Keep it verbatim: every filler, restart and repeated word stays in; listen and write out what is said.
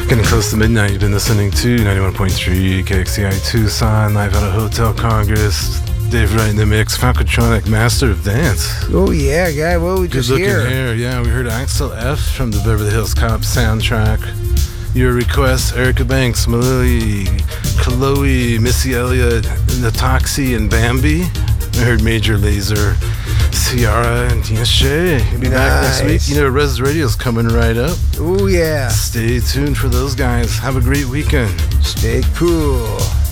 Getting close to midnight, you've been listening to ninety-one point three K X C I Tucson, live out of Hotel Congress. Dave Wright in the mix, Falcotronic, Master of Dance. Oh yeah, guy, what we just Good looking hear? hair, yeah. We heard Axel F from the Beverly Hills Cop soundtrack. Your requests, Erica Banks, Malili, Chloe, Missy Elliott, Natoxi, and Bambi. We heard Major Lazer, Ciara, and Tina Shea. We'll be nice. back next week. You know, Res Radio's coming right up. Oh yeah. Stay tuned for those guys. Have a great weekend. Stay cool.